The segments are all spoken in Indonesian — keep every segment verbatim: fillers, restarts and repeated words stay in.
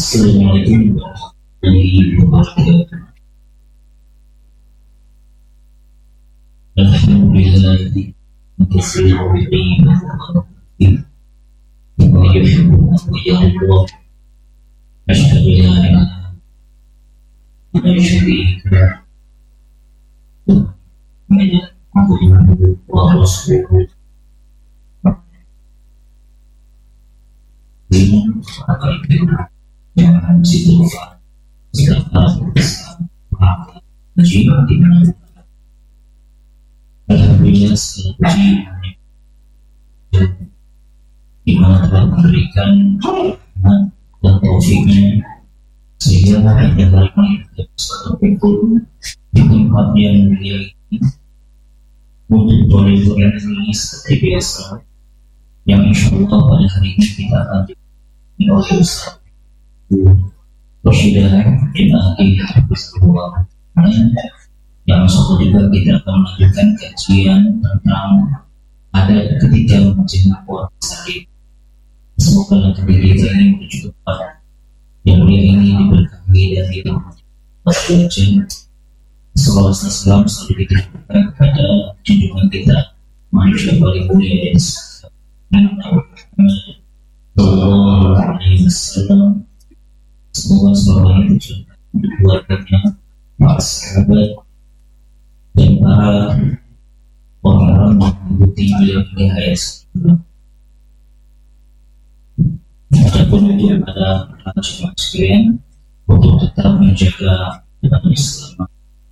Assalamualaikum warahmatullahi wabarakatuh. Alhamdulillah katsiran wa tayyiban wa yuhibbu Allah. Asyhadu an la ilaha illallah wa rasuluhu. Jangan dilupa jika maka jiwa dimana. Alhamdulillah segala puji di mana telah memberikan dan taufiknya sehingga pada hari ini satu pikul di tempat yang mulia ini untuk boleh-boleh ini seperti biasa yang insya Allah pada hari ini kita akan oleh Ustaz Rashidah bin Aqil Hafizahullah, yang insya juga kita akan melanjutkan kajian tentang adat ketika menjenguk orang sakit. Semoga nanti kita ini menuju tempat yang mulia ini diberkahi dan dirahmati. Salawat dan salam selalu ditujukan kepada junjungan kita manusia paling mulia dan Sallallahu alaihi wasallam. Semoga semuanya ditujukan untuk keluarganya, para sahabat dan para orang-orang yang mengikuti beliau hingga hayat sebelum. Adapun untuk pada jemaah sekalian untuk tetap menjaga Islam,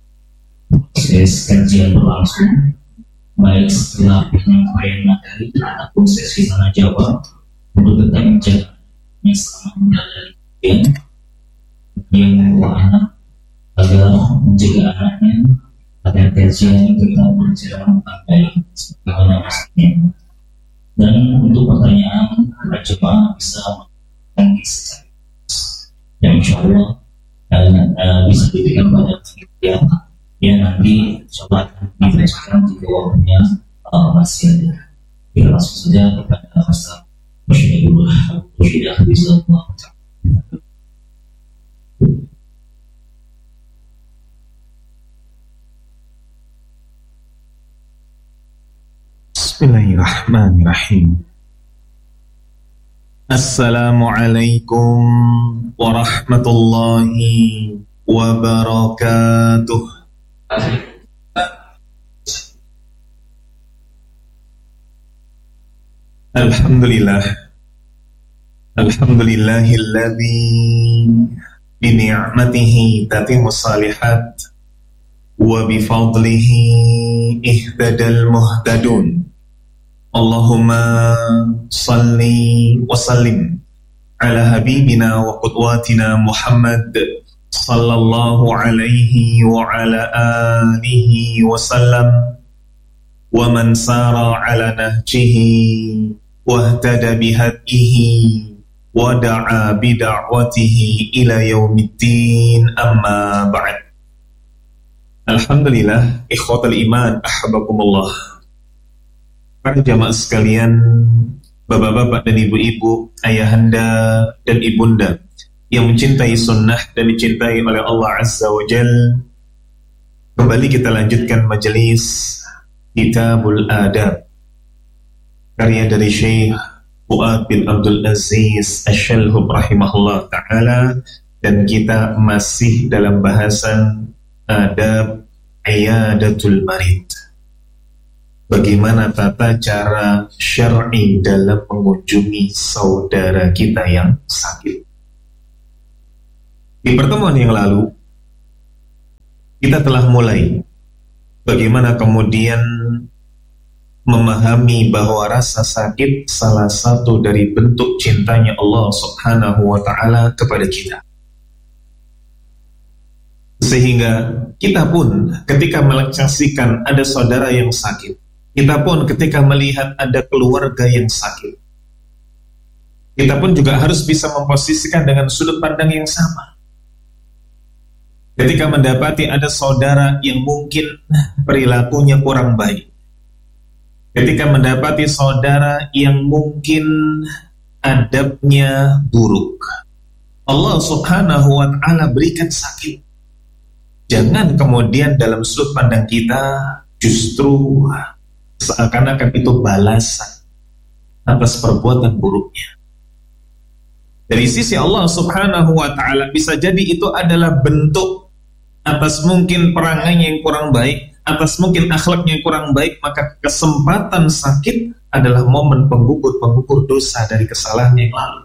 sesi kajian berlangsung baik setelah penyampaian materi ataupun sesi tanya jawab untuk tetap menjaga Islam dari yang yang membawa anak agar menjaga anaknya agar kajian kita berjalan sampai sebagaimana mestinya. Dan untuk pertanyaan para jemaah bisa menangis yang insya Allah uh, bisa diberikan pada kita yang nanti coba dibacakan di bawahnya uh, masih ada. Kita langsung saja kepada Ustaz Rashidah Hafizahullah. Bismillahirrahmanirrahim. Assalamualaikum warahmatullahi wabarakatuh. Alhamdulillah. Alhamdulillahilladzi bi ni'matihi tatimmu shalihat wa bi fadlihi ihtadal muhtadun. Allahumma salli wa sallim ala habibina wa qudwatina Muhammad sallallahu alaihi wa ala alihi wa sallam wa man sara ala nahjihi wa ihtada bihadihi wa da'a bida'watihi ila yaumiddin, amma ba'd. Alhamdulillah, ikhwatal iman, ahbakumullah. Para jamaah sekalian, bapak-bapak dan ibu-ibu, ayahanda dan ibunda yang mencintai sunnah dan dicintai oleh Allah Azza wa Jal, kembali kita lanjutkan majelis Kitabul Adab karya dari Syekh Fuad bin Abdul Aziz Asy-Syalhub rahimahullah ta'ala, dan kita masih dalam bahasan adab iyadatul marid. Bagaimana tata cara syar'i dalam mengunjungi saudara kita yang sakit. Di pertemuan yang lalu kita telah mulai bagaimana kemudian memahami bahwa rasa sakit salah satu dari bentuk cintanya Allah Subhanahu wa ta'ala kepada kita. Sehingga kita pun ketika menyaksikan ada saudara yang sakit, kita pun ketika melihat ada keluarga yang sakit, kita pun juga harus bisa memposisikan dengan sudut pandang yang sama. Ketika mendapati ada saudara yang mungkin perilakunya kurang baik, ketika mendapati saudara yang mungkin adabnya buruk, Allah subhanahu wa ta'ala berikan sakit. Jangan kemudian dalam sudut pandang kita justru seakan-akan itu balasan atas perbuatan buruknya. Dari sisi Allah subhanahu wa ta'ala bisa jadi itu adalah bentuk atas mungkin perangainya yang kurang baik, atas mungkin akhlaknya yang kurang baik, maka kesempatan sakit adalah momen penggugur-penggugur dosa dari kesalahannya yang lalu.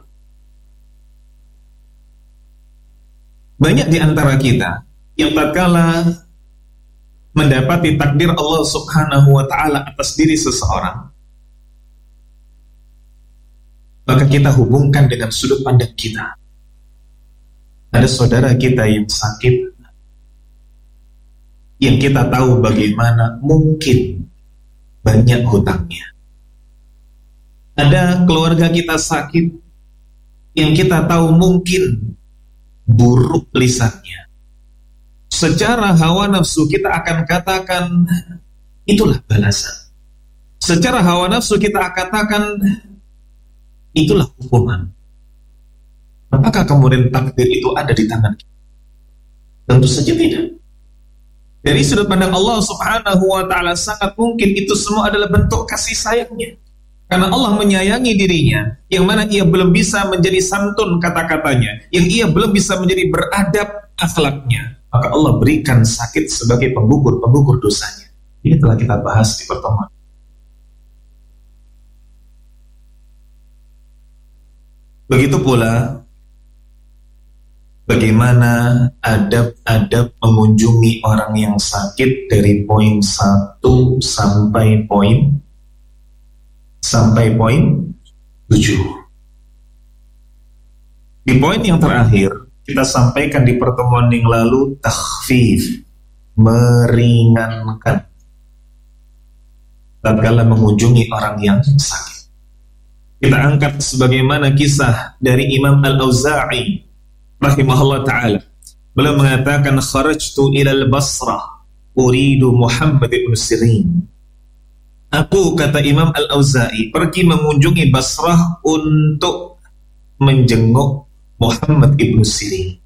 Banyak di antara kita yang tatkala mendapati takdir Allah subhanahu wa ta'ala atas diri seseorang, maka kita hubungkan dengan sudut pandang kita. Ada saudara kita yang sakit, yang kita tahu bagaimana mungkin banyak hutangnya. Ada keluarga kita sakit, yang kita tahu mungkin buruk lisannya. Secara hawa nafsu kita akan katakan itulah balasan. Secara hawa nafsu kita akan katakan itulah hukuman. Apakah kemudian takdir itu ada di tangan kita? Tentu saja tidak. Dari sudut pandang Allah subhanahu wa ta'ala sangat mungkin itu semua adalah bentuk kasih sayangnya. Karena Allah menyayangi dirinya, yang mana ia belum bisa menjadi santun kata-katanya, yang ia belum bisa menjadi beradab akhlaknya, maka Allah berikan sakit sebagai penggugur-penggugur dosanya. Ini telah kita bahas di pertemuan. Begitu pula bagaimana adab-adab mengunjungi orang yang sakit dari poin satu sampai poin sampai poin tujuh. Di poin yang terakhir kita sampaikan di pertemuan yang lalu, takhfif, meringankan tatkala mengunjungi orang yang sakit. Kita angkat sebagaimana kisah dari Imam Al-Auza'i rahimahullah ta'ala. Beliau mengatakan, kharajtu ilal Basrah uridu Muhammad ibn Sirin. Aku, kata Imam Al-Auza'i, pergi mengunjungi Basrah untuk menjenguk Muhammad ibn Sirin.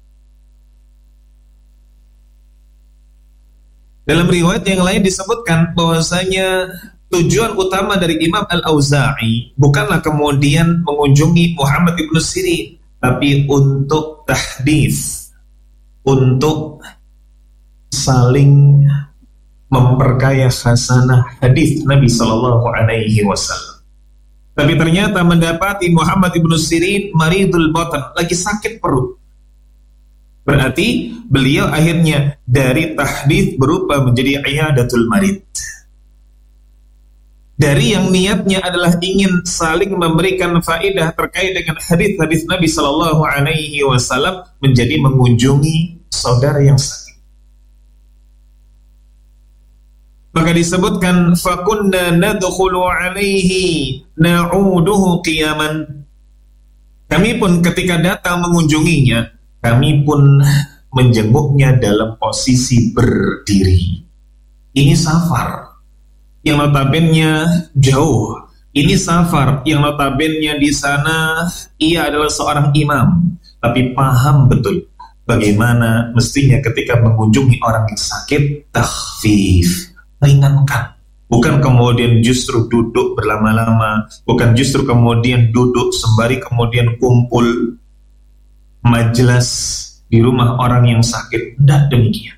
Dalam riwayat yang lain disebutkan bahwasanya tujuan utama dari Imam Al-Auza'i bukanlah kemudian mengunjungi Muhammad ibn Sirin, tapi untuk tahdits, untuk saling memperkaya khasanah hadis Nabi sallallahu alaihi wasallam. Tapi ternyata mendapati Muhammad ibn Sirin maridul batan, lagi sakit perut. Berarti beliau akhirnya dari tahdits berubah menjadi iyadatul marid. Dari yang niatnya adalah ingin saling memberikan faedah terkait dengan hadis-hadis Nabi sallallahu alaihi wasallam menjadi mengunjungi saudara yang sakit. Maka disebutkan fakunna nadkhulu alaihi na'uduhu qiyaman. Kami pun ketika datang mengunjunginya, kami pun menjenguknya dalam posisi berdiri. Ini safar yang notabene jauh. Ini safar yang notabene di sana ia adalah seorang imam, tapi paham betul bagaimana mestinya ketika mengunjungi orang yang sakit, takhfif, ringankan. Bukan kemudian justru duduk berlama-lama, bukan justru kemudian duduk sembari kemudian kumpul majelis di rumah orang yang sakit. Tidak demikian.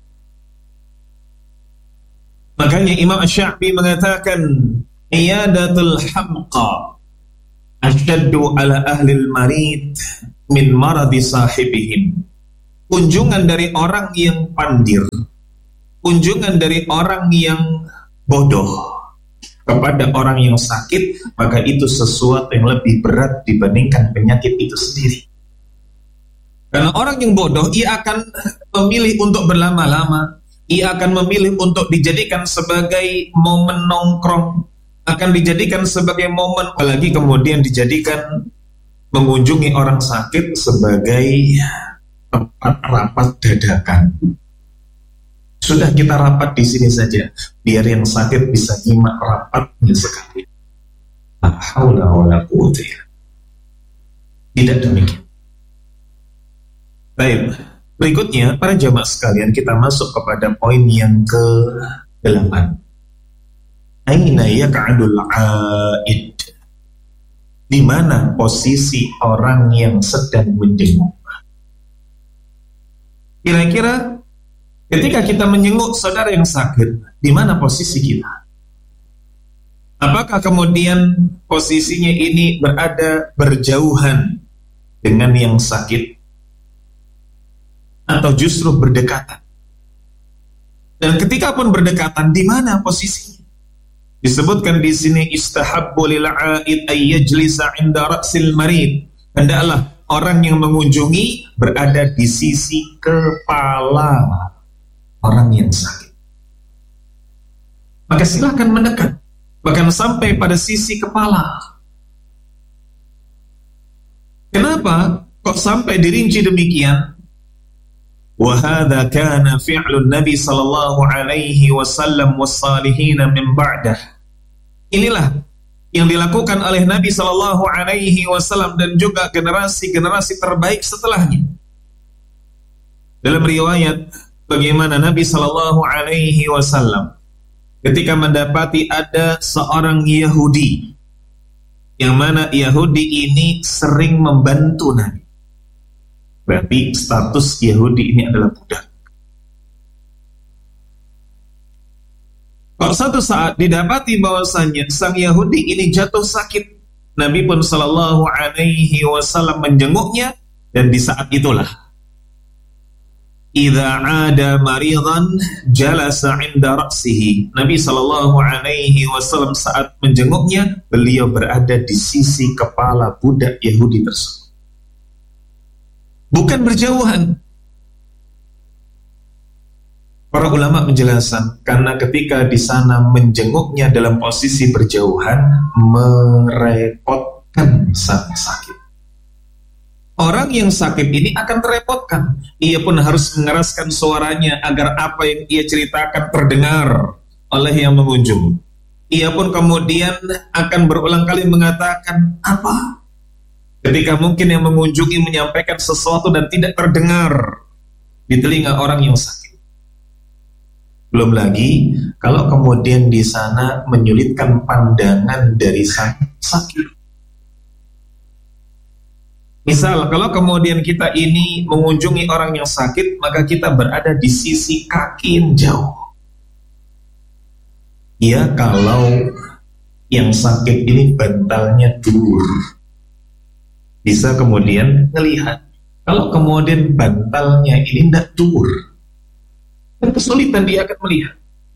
Makanya Imam Asy-Sya'bi mengatakan, iyadatul hamqa asyaddu ala ahli al-marid min maradi sahibihim. Kunjungan dari orang yang pandir, kunjungan dari orang yang bodoh kepada orang yang sakit, maka itu sesuatu yang lebih berat dibandingkan penyakit itu sendiri. Karena orang yang bodoh, ia akan memilih untuk berlama-lama, ia akan memilih untuk dijadikan sebagai momen nongkrong, akan dijadikan sebagai momen, apalagi kemudian dijadikan mengunjungi orang sakit sebagai tempat rapat dadakan. Sudah kita rapat di sini saja, biar yang sakit bisa nyimak rapatnya sekali. La haula wala quwwata illa billah. Tidak demikian. Baik, berikutnya para jamaah sekalian kita masuk kepada poin yang ke delapan. Aina yaq'adul 'aid? Di mana posisi orang yang sedang menjenguk? Kira-kira ketika kita menjenguk saudara yang sakit, di mana posisi kita? Apakah kemudian posisinya ini berada berjauhan dengan yang sakit, atau justru berdekatan? Dan ketika pun berdekatan, di mana posisinya? Disebutkan di sini istahabbu lil 'aid ay yajlisa 'inda ra'sil marid. Hendaklah orang yang mengunjungi berada di sisi kepala orang yang sakit. Maka silakan mendekat, bahkan sampai pada sisi kepala. Kenapa kok sampai dirinci demikian? Wa hadza kana fi'lun Nabi sallallahu alaihi wasallam was-salihin min ba'dah. Inilah yang dilakukan oleh Nabi sallallahu alaihi wasallam dan juga generasi-generasi terbaik setelahnya. Dalam riwayat bagaimana Nabi sallallahu alaihi wasallam ketika mendapati ada seorang Yahudi, yang mana Yahudi ini sering membantu Nabi. Berarti status Yahudi ini adalah budak. Kalau satu saat didapati bahwasanya sang Yahudi ini jatuh sakit, Nabi pun sallallahu alaihi wasallam menjenguknya, dan di saat itulah idza 'ada maridan jalasa 'inda ra'sihi. Nabi sallallahu alaihi wasallam saat menjenguknya, beliau berada di sisi kepala budak Yahudi tersebut. Bukan berjauhan. Para ulama menjelaskan karena ketika di sana menjenguknya dalam posisi berjauhan merepotkan sang sakit. Orang yang sakit ini akan terrepotkan. Ia pun harus mengeraskan suaranya agar apa yang ia ceritakan terdengar oleh yang mengunjung. Ia pun kemudian akan berulang kali mengatakan apa? Ketika mungkin yang mengunjungi menyampaikan sesuatu dan tidak terdengar di telinga orang yang sakit. Belum lagi kalau kemudian di sana menyulitkan pandangan dari sang sakit. Misal kalau kemudian kita ini mengunjungi orang yang sakit, maka kita berada di sisi kaki yang jauh. Ya kalau yang sakit ini bantalnya dur, bisa kemudian melihat. Kalau kemudian bantalnya ini tidak dur, kesulitan dia akan melihat.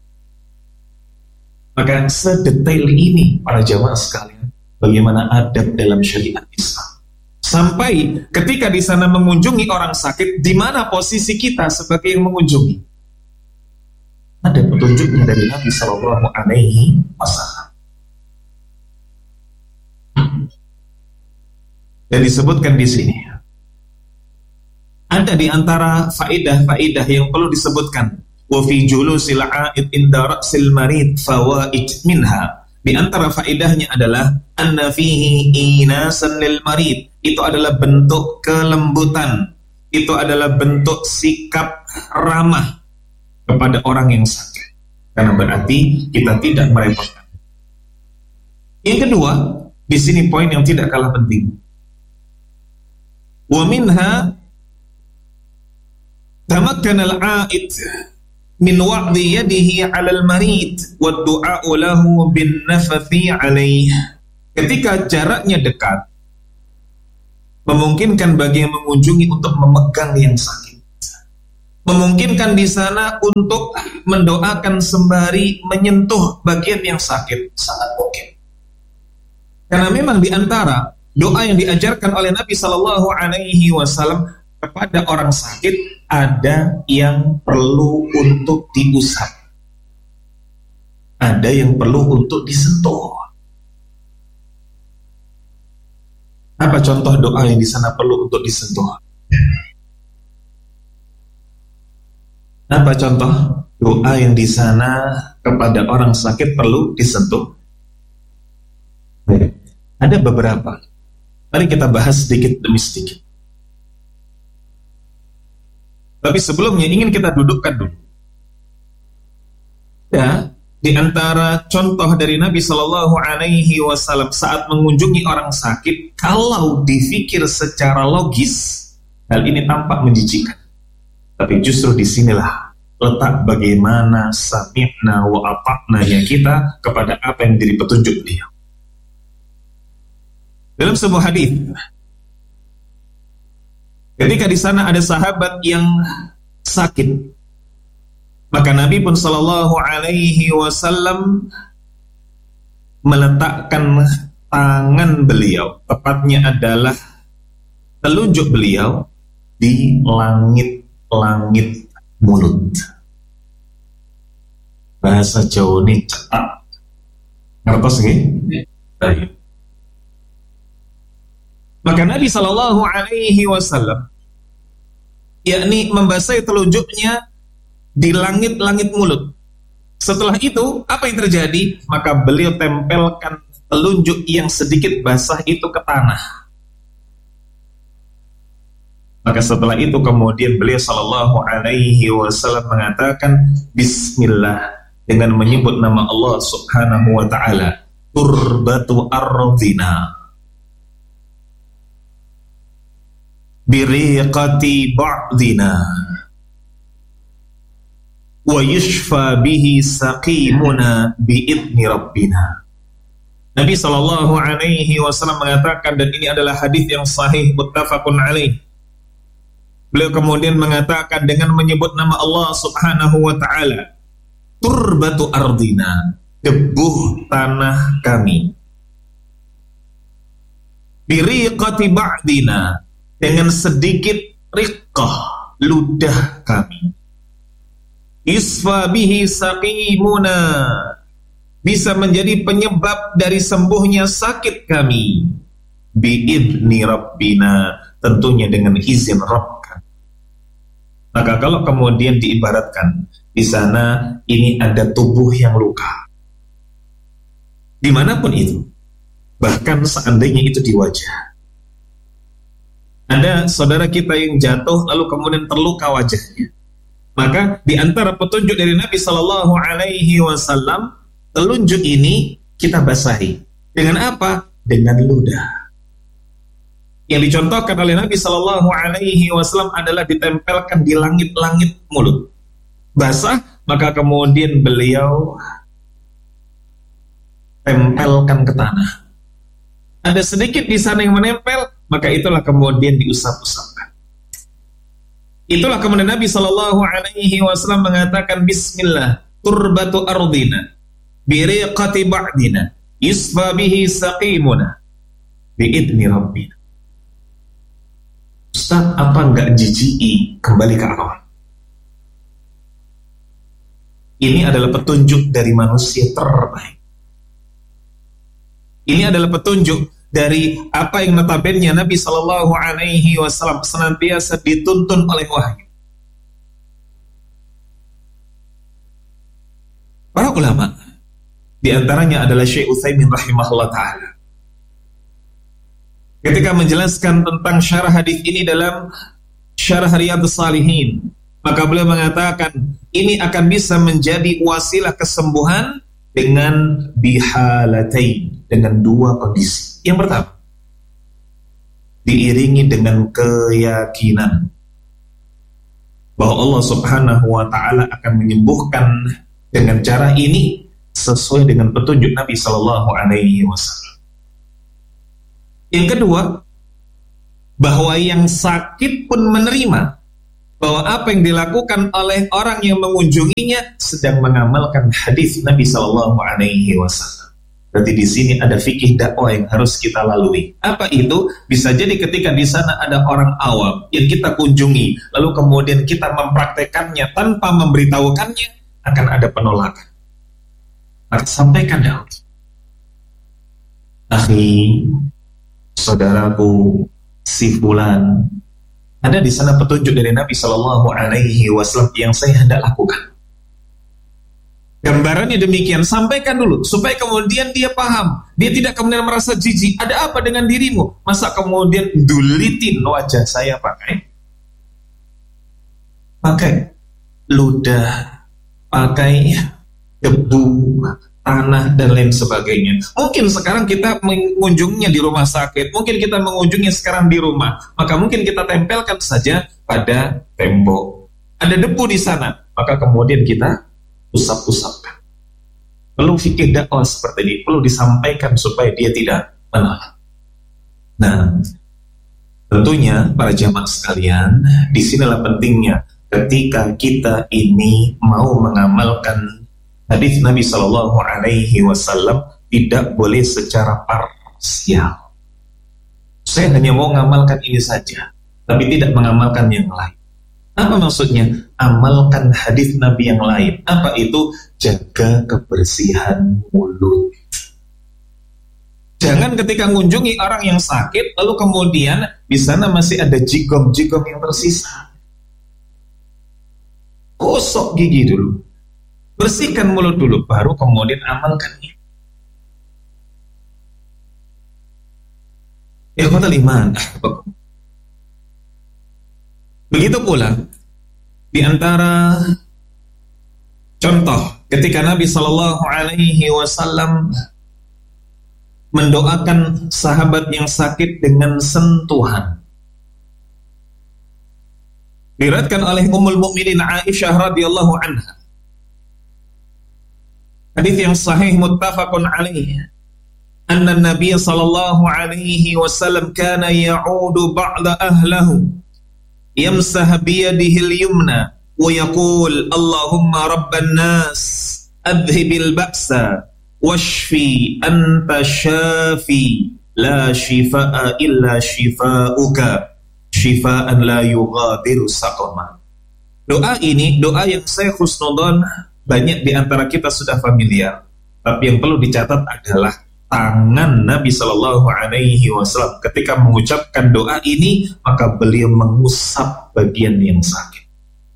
Maka sedetail ini para jamaah sekalian, bagaimana adab dalam syariat Islam. Sampai ketika di sana mengunjungi orang sakit, di mana posisi kita sebagai yang mengunjungi? Ada petunjuknya dari Nabi Sallallahu Alaihi Wasallam. Dan disebutkan di sini ada di antara faidah-faidah yang perlu disebutkan. Wa fi julusil 'aid inda ra'sil marid fawaid minha. Di antara faidahnya adalah anna fihi inasan lil marid. Itu adalah bentuk kelembutan. Itu adalah bentuk sikap ramah kepada orang yang sakit. Karena berarti kita tidak merepotkan. Yang kedua, di sini poin yang tidak kalah penting. Wa minha tamakkana al-'aid min wa'di yadihi 'ala al-marid wa ad-du'a'u lahu bin nafathi 'alayhi. Ketika jaraknya dekat, memungkinkan bagi yang mengunjungi untuk memegang yang sakit. Memungkinkan di sana untuk mendoakan sembari menyentuh bagian yang sakit, sangat mungkin. Karena memang di antara doa yang diajarkan oleh Nabi Sallallahu Alaihi Wasallam kepada orang sakit ada yang perlu untuk diusap, ada yang perlu untuk disentuh. Apa contoh doa yang di sana perlu untuk disentuh? Apa contoh doa yang di sana kepada orang sakit perlu disentuh? Ada beberapa. Mari kita bahas sedikit demi sedikit. Tapi sebelumnya ingin kita dudukkan dulu. Ya, di antara contoh dari Nabi Shallallahu Alaihi Wasallam saat mengunjungi orang sakit, kalau dipikir secara logis, hal ini tampak menjijikan. Tapi justru disinilah letak bagaimana sami'na wa ata'na-nya kita kepada apa yang menjadi petunjuk beliau. Dalam sebuah hadis, ketika di sana ada sahabat yang sakit, maka Nabi pun Sallallahu Alaihi Wasallam meletakkan tangan beliau, tepatnya adalah telunjuk beliau di langit-langit mulut. Bahasa Jawa ini cetak. Ngertos nggih? Baik. Maka Nabi Sallallahu Alaihi Wasallam yakni membasahi telunjuknya di langit-langit mulut. Setelah itu, apa yang terjadi? Maka beliau tempelkan telunjuk yang sedikit basah itu ke tanah. Maka setelah itu kemudian beliau Sallallahu Alaihi Wasallam mengatakan Bismillah, dengan menyebut nama Allah Subhanahu Wa Taala, turbatu ardina biriqati ba'dina wa yushfa bihi saqimuna bi'idni rabbina. Nabi Sallallahu Alaihi Wasallam mengatakan, dan ini adalah hadis yang sahih muttafaqun alaih. Beliau kemudian mengatakan dengan menyebut nama Allah Subhanahu Wa Taala, turbatu ardina, debu tanah kami, biriqati ba'dina, dengan sedikit riqah ludah kami, isfa bihi saqimuna, bisa menjadi penyebab dari sembuhnya sakit kami, bi'idni rabbina, tentunya dengan izin Rabb kami. Maka kalau kemudian diibaratkan di sana ini ada tubuh yang luka, dimanapun itu, bahkan seandainya itu di wajah, ada saudara kita yang jatuh lalu kemudian terluka wajahnya, maka di antara petunjuk dari Nabi Sallallahu Alaihi Wasallam, telunjuk ini kita basahi dengan apa? Dengan ludah. Yang dicontohkan oleh Nabi Sallallahu Alaihi Wasallam adalah ditempelkan di langit-langit mulut. Basah, maka kemudian beliau tempelkan ke tanah. Ada sedikit di sana yang menempel, maka itulah kemudian diusap-usapkan. Itulah kemudian Nabi Sallallahu Alaihi Wasallam mengatakan Bismillah, turbatu ardina biriqati ba'dina yusfa bihi saqimuna bi'idni rabbina. Ustaz, apa enggak jijiki kembali ke awal? Ini adalah petunjuk dari manusia terbaik. Ini adalah petunjuk dari apa yang notabene Nabi Sallallahu Alaihi Wasallam senantiasa dituntun oleh wahyu. Para ulama, di antaranya adalah Syekh Utsaimin rahimahullah ta'ala, ketika menjelaskan tentang syarah hadis ini dalam syarah Riyadhus Shalihin, maka beliau mengatakan ini akan bisa menjadi wasilah kesembuhan dengan bihalatain, dengan dua kondisi. Yang pertama, diiringi dengan keyakinan bahwa Allah Subhanahu wa Ta'ala akan menyembuhkan dengan cara ini sesuai dengan petunjuk Nabi Sallallahu Alaihi Wasallam. Yang kedua, bahwa yang sakit pun menerima bahwa apa yang dilakukan oleh orang yang mengunjunginya sedang mengamalkan hadis Nabi Sallallahu Alaihi Wasallam. Berarti di sini ada fikih dakwah yang harus kita lalui. Apa itu? Bisa jadi ketika di sana ada orang awam yang kita kunjungi, lalu kemudian kita mempraktekannya tanpa memberitahukannya, akan ada penolakan. Maka sampaikan dahulu. Akhi, saudaraku, si fulan, ada di sana petunjuk dari Nabi Sallallahu Alaihi Wasallam yang saya hendak lakukan. Gambarannya demikian, sampaikan dulu supaya kemudian dia paham. Dia tidak kemudian merasa jijik. Ada apa dengan dirimu? Masa kemudian dulitin wajah saya pakai? pakai ludah, pakai debu, tanah, dan lain sebagainya. Mungkin sekarang kita mengunjunginya di rumah sakit, mungkin kita mengunjungi sekarang di rumah, maka mungkin kita tempelkan saja pada tembok. Ada debu di sana, maka kemudian kita usap-usapkan. Perlu fikih dakwah seperti ini, perlu disampaikan supaya dia tidak menolak. Nah, tentunya para jamaah sekalian, disinilah pentingnya ketika kita ini mau mengamalkan hadis Nabi Shallallahu Alaihi Wasallam, tidak boleh secara parsial. Saya hanya mau mengamalkan ini saja, tapi tidak mengamalkan yang lain. Apa maksudnya? Amalkan hadis Nabi yang lain. Apa itu? Jaga kebersihan mulut. Jangan ketika mengunjungi orang yang sakit, lalu kemudian di sana masih ada jigong-jigong yang tersisa. Gosok gigi dulu, bersihkan mulut dulu, baru kemudian amalkan ini. Ikhwatal iman. Begitu pula di antara contoh ketika Nabi Shallallahu Alaihi Wasallam mendoakan sahabat yang sakit dengan sentuhan. Diriwayatkan oleh Ummul Mukminin Aisyah radhiyallahu anha. Hadis yang sahih muttafaqun alaihi. Anna Nabi sallallahu alaihi wasallam kana ya'udu ba'da ahlahu yamsah biyadihi al-yumna wa yaqul Allahumma rabban nas adhibil ba'sa washfi anta syafi la shifaa illa shifauka shifaan la yughadiru saqama. Doa ini doa yang saya husnudzon banyak di antara kita sudah familiar, tapi yang perlu dicatat adalah tangan Nabi Shallallahu Alaihi Wasallam ketika mengucapkan doa ini, maka beliau mengusap bagian yang sakit.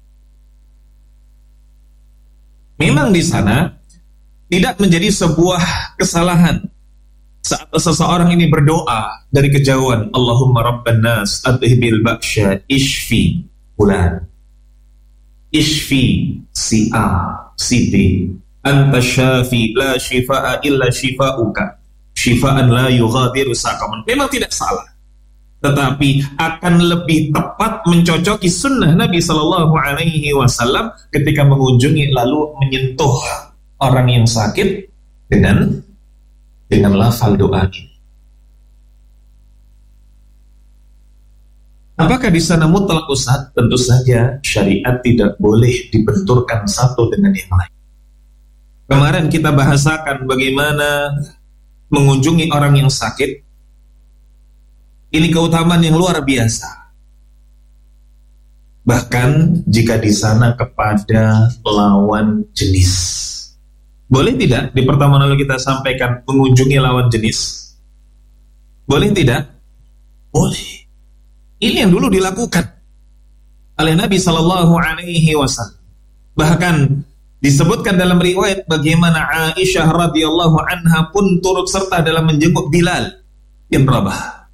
Memang di sana tidak menjadi sebuah kesalahan saat seseorang ini berdoa dari kejauhan, Allahumma rabban nas adhibil ba'sya ishfi fulan, ishfi si A, si B, anta syafi la shifaa illa shifauka shifaan la yughadiru saqaman. Memang tidak salah, tetapi akan lebih tepat mencocoki sunnah Nabi Sallallahu Alaihi Wasallam ketika mengunjungi lalu menyentuh orang yang sakit dengan dengan lafal doa ini. Apakah di sana mutlak Ustaz? Tentu saja syariat tidak boleh dibenturkan satu dengan yang lain. Kemarin kita bahasakan bagaimana mengunjungi orang yang sakit. Ini keutamaan yang luar biasa. Bahkan jika di sana kepada lawan jenis. Boleh tidak di pertemuan lalu kita sampaikan mengunjungi lawan jenis? Boleh tidak? Boleh. Ini yang dulu dilakukan oleh Nabi Sallallahu Alaihi Wasallam. Bahkan disebutkan dalam riwayat bagaimana Aisyah radhiyallahu anha pun turut serta dalam menjenguk Bilal bin Rabah.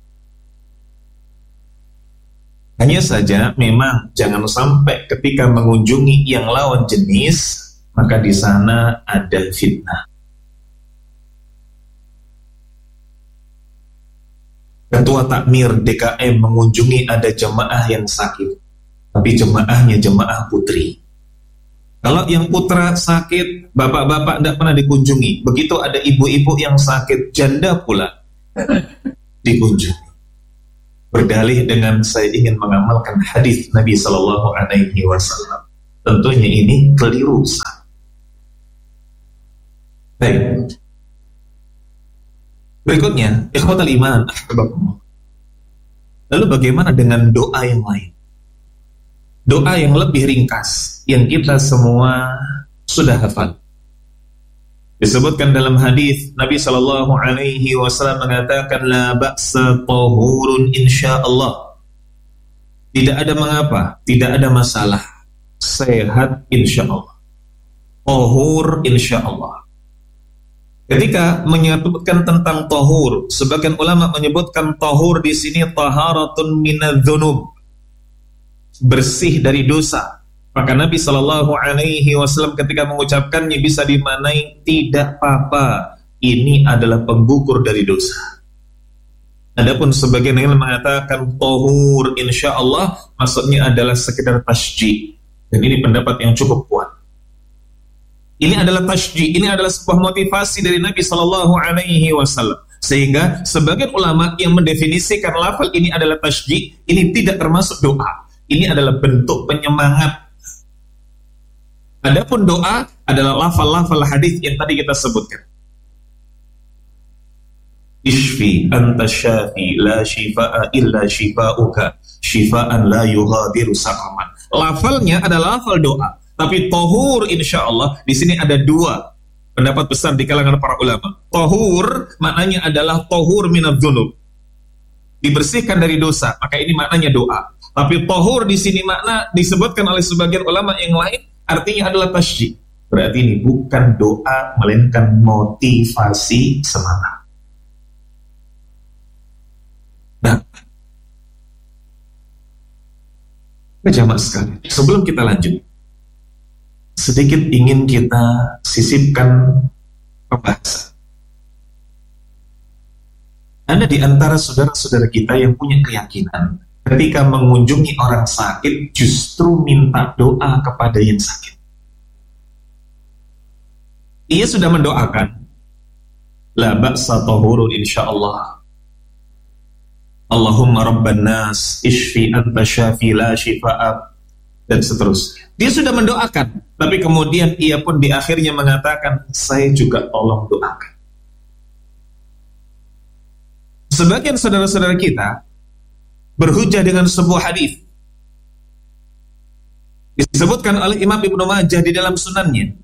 Hanya saja memang jangan sampai ketika mengunjungi yang lawan jenis maka di sana ada fitnah. Ketua takmir D K M mengunjungi ada jemaah yang sakit, tapi jemaahnya jemaah putri. Kalau yang putra sakit, bapak-bapak tidak pernah dikunjungi. Begitu ada ibu-ibu yang sakit, janda pula dikunjungi. Berdalih dengan saya ingin mengamalkan hadis Nabi Sallallahu Alaihi Wasallam. Tentunya ini keliru. Baik. Berikutnya, ikhwatal iman. Lalu bagaimana dengan doa yang lain? Doa yang lebih ringkas yang kita semua sudah hafal. Disebutkan dalam hadis Nabi Shallallahu Alaihi Wasallam mengatakan la ba'sa tahurun insyaallah. Tidak ada mengapa, tidak ada masalah, sehat insyaallah. Tahur insyaallah. Ketika menyebutkan tentang tahur, sebagian ulama menyebutkan tahur di sini taharatun minadz-dzunub, bersih dari dosa. Maka Nabi Shallallahu Alaihi Wasallam ketika mengucapkannya bisa dimaknai tidak apa-apa, ini adalah penggugur dari dosa. Adapun sebagian yang mengatakan tohur insya Allah maksudnya adalah sekedar tasjih, dan ini pendapat yang cukup kuat. Ini adalah tasjih, ini adalah sebuah motivasi dari Nabi Shallallahu Alaihi Wasallam, sehingga sebagian ulama yang mendefinisikan lafal ini adalah tasjih, ini tidak termasuk doa, ini adalah bentuk penyemangat. Adapun doa adalah lafal-lafal hadis yang tadi kita sebutkan. Ishfi anta syafi la shifaa illa shifauka shifaan la yughadiru saqaman. Lafalnya adalah lafal doa, tapi tohur insya Allah di sini ada dua pendapat besar di kalangan para ulama. Tohur maknanya adalah tohur minadz dzunub, dibersihkan dari dosa, maka ini maknanya doa. Tapi tohur di sini makna disebutkan oleh sebagian ulama yang lain artinya adalah tasjih. Berarti ini bukan doa melainkan motivasi semata. Nah, jamaah sekalian, sebelum kita lanjut, sedikit ingin kita sisipkan pembahasan. Ada di antara saudara-saudara kita yang punya keyakinan ketika mengunjungi orang sakit justru minta doa kepada yang sakit. Ia sudah mendoakan, la ba'sa tahurun insyaallah, Allahumma rabban nas ishfi anta syafi la shifaa, dan seterusnya. Dia sudah mendoakan, tapi kemudian ia pun di akhirnya mengatakan, saya juga tolong doakan. Sebagian saudara-saudara kita berhujjah dengan sebuah hadis disebutkan oleh Imam Ibnu Majah di dalam sunannya.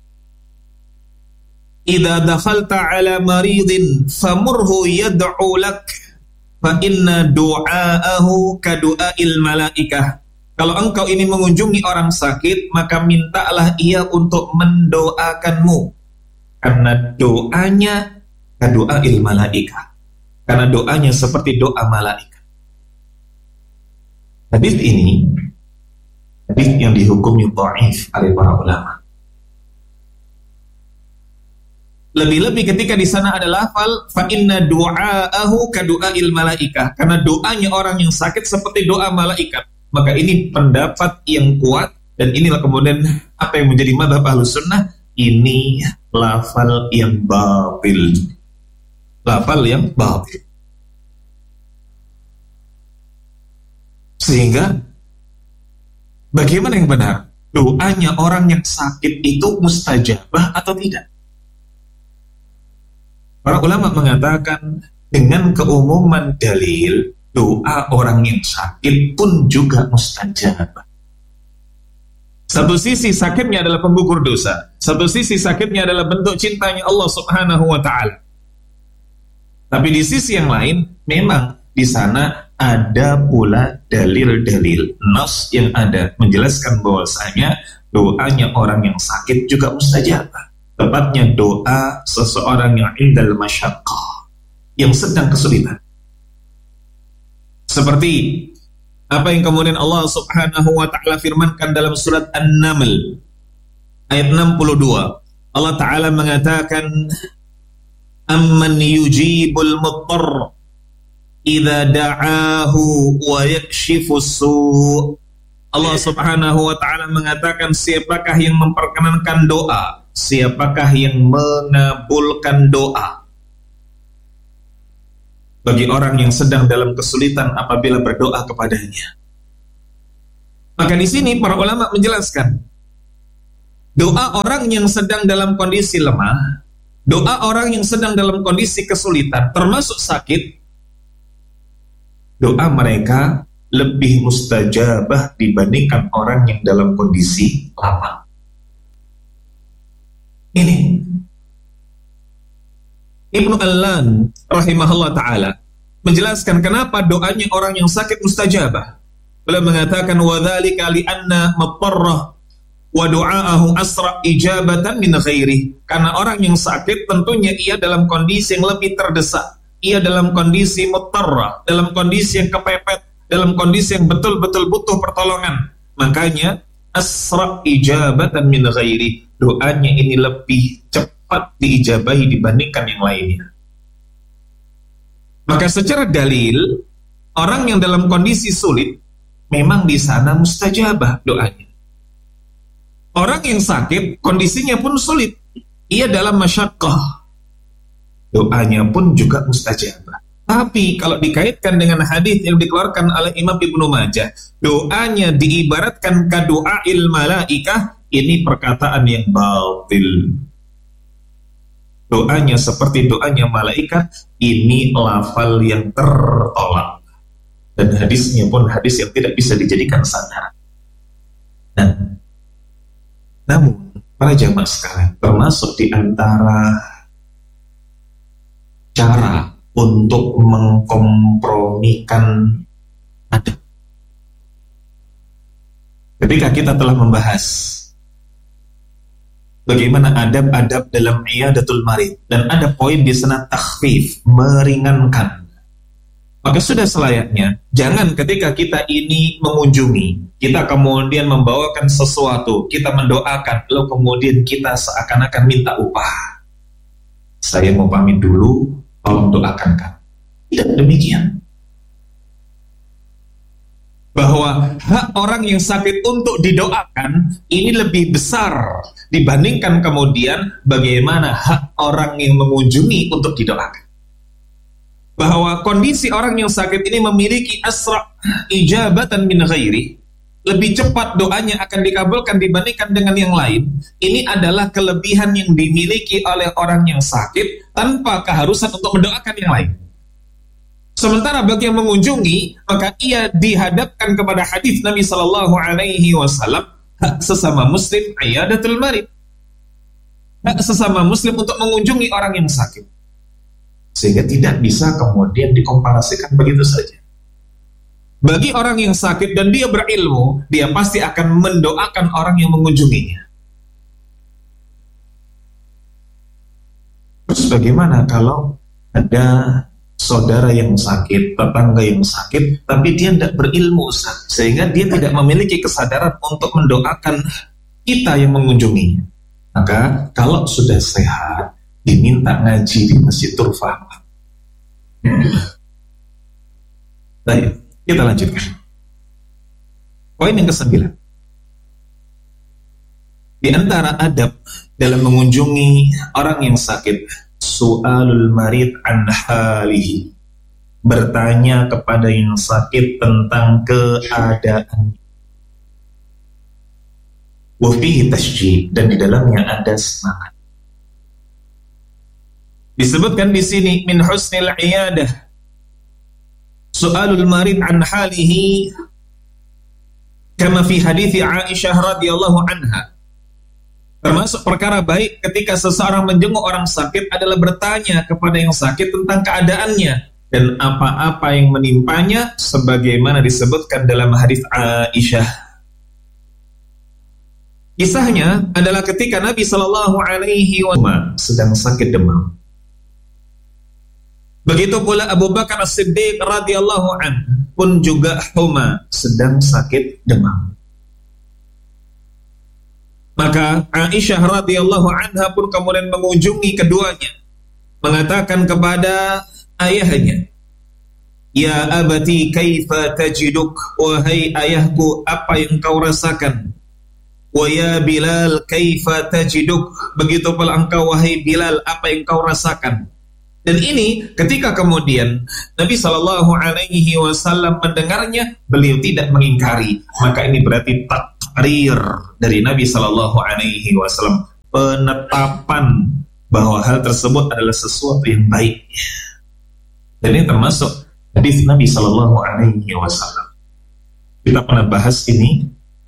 Idza dakhalta ala maridin famurhu yad'u lak fa inna du'aahu ka du'ail malaikah. Kalau engkau ini mengunjungi orang sakit, maka mintalah ia untuk mendoakanmu, karena doanya ka du'ail malaikah, karena doanya seperti doa malaikat. Hadis ini hadis yang dihukumi dhaif oleh para ulama. Lebih-lebih ketika di sana ada lafal fa inna du'aahu ka du'ail malaikah, karena doanya orang yang sakit seperti doa malaikat. Maka ini pendapat yang kuat, dan inilah kemudian apa yang menjadi mazhab Ahlus Sunnah. Ini lafal yang batil. Lafal yang batil. Sehingga bagaimana yang benar? Doanya orang yang sakit itu mustajabah atau tidak? Para ulama mengatakan dengan keumuman dalil, doa orang yang sakit pun juga mustajabah. Satu sisi sakitnya adalah penggugur dosa, satu sisi sakitnya adalah bentuk cintanya Allah Subhanahu wa ta'ala. Tapi di sisi yang lain, memang di sana ada pula dalil-dalil nas yang ada menjelaskan bahwasanya doanya orang yang sakit juga mustajabah. Tepatnya doa seseorang yang indal masyaqqah, yang sedang kesulitan. Seperti apa yang kemudian Allah Subhanahu wa ta'ala firmankan dalam surat An-Naml ayat enam puluh dua. Allah Ta'ala mengatakan, amman yujibul muttar idza da'ahu wa yakshifu su'. Allah Subhanahu wa ta'ala mengatakan, siapakah yang memperkenankan doa, siapakah yang mengabulkan doa bagi orang yang sedang dalam kesulitan apabila berdoa kepadanya. Maka di sini para ulama menjelaskan, doa orang yang sedang dalam kondisi lemah, doa orang yang sedang dalam kondisi kesulitan, termasuk sakit, doa mereka lebih mustajabah dibandingkan orang yang dalam kondisi lama. Ini Ibnu Allan rahimahullah ta'ala menjelaskan kenapa doanya orang yang sakit mustajabah. Beliau mengatakan, وَذَلِكَ لِأَنَّ مَطَّرَّهُ وَدُعَاءَهُ أَسْرَعْ إِجَابَةً مِنْ غَيْرِهِ. Karena orang yang sakit tentunya ia dalam kondisi yang lebih terdesak, ia dalam kondisi muttarrah, dalam kondisi yang kepepet, dalam kondisi yang betul-betul butuh pertolongan. Makanya asra ijabatan min ghairi. Doanya ini lebih cepat diijabahi dibandingkan yang lainnya. Maka secara dalil, orang yang dalam kondisi sulit memang di sana mustajabah doanya. Orang yang sakit kondisinya pun sulit, ia dalam masyaqqah, doanya pun juga mustajabah. Tapi kalau dikaitkan dengan hadis yang dikeluarkan oleh Imam Ibnu Majah, doanya diibaratkan ka du'ail malaikah, ini perkataan yang batil. Doanya seperti doanya malaikat, ini lafal yang tertolak. Dan hadisnya pun hadis yang tidak bisa dijadikan sandaran. Nah, namun para jamaah sekalian, termasuk di antara cara untuk mengkompromikan adab. Ketika kita telah membahas bagaimana adab-adab dalam iyadatul marid, dan ada poin di sana takhfif, meringankan, maka sudah selayaknya jangan ketika kita ini mengunjungi, kita kemudian membawakan sesuatu, kita mendoakan, lalu kemudian kita seakan-akan minta upah. Saya mau pamit dulu, tolong doakan kan. Tidak demikian. Bahwa hak orang yang sakit untuk didoakan ini lebih besar dibandingkan kemudian bagaimana hak orang yang mengunjungi untuk didoakan. Bahwa kondisi orang yang sakit ini memiliki asra ijabatan min ghairi, lebih cepat doanya akan dikabulkan dibandingkan dengan yang lain. Ini adalah kelebihan yang dimiliki oleh orang yang sakit tanpa keharusan untuk mendoakan yang lain. Sementara bagi yang mengunjungi, maka ia dihadapkan kepada hadis Nabi sallallahu alaihi wasallam, hak sesama muslim iyadatul marid, hak sesama muslim untuk mengunjungi orang yang sakit. Sehingga tidak bisa kemudian dikomparasikan begitu saja. Bagi orang yang sakit dan dia berilmu, dia pasti akan mendoakan orang yang mengunjunginya. Terus bagaimana kalau ada saudara yang sakit, tetangga yang sakit, tapi dia tidak berilmu, Ustaz, sehingga dia tidak memiliki kesadaran untuk mendoakan kita yang mengunjunginya? Maka kalau sudah sehat, diminta ngaji di Masjid Turfah. Baik, kita lanjutkan. Poin yang kesembilan. Di antara adab dalam mengunjungi orang yang sakit, su'alul marid an halihi, bertanya kepada yang sakit tentang keadaan. Wa fihi tasjid, dan di dalamnya ada semangat. Disebutkan di sini min husnil iyadah su'alul marid an halihi kama fi hadithi Aisyah radhiyallahu anha. Termasuk perkara baik ketika seseorang menjenguk orang sakit adalah bertanya kepada yang sakit tentang keadaannya dan apa-apa yang menimpanya, sebagaimana disebutkan dalam hadis Aisyah. Kisahnya adalah ketika Nabi sallallahu alaihi wasallam sedang sakit demam. Begitu pula Abu Bakar As-Siddiq radhiyallahu anhu pun juga huma, sedang sakit demam. Maka Aisyah radhiyallahu anha pun kemudian mengunjungi keduanya, mengatakan kepada ayahnya, "Ya abati kaifa tajiduk?" Wahai ayahku, apa yang kau rasakan? "Wa ya Bilal kaifa tajiduk?" Begitu pula engkau wahai Bilal, apa yang kau rasakan? Dan ini ketika kemudian Nabi sallallahu alaihi wasallam mendengarnya, beliau tidak mengingkari. Maka ini berarti takrir dari Nabi sallallahu alaihi wasallam, penetapan bahwa hal tersebut adalah sesuatu yang baik. Dan ini termasuk hadis Nabi sallallahu alaihi wasallam. Kita pernah bahas ini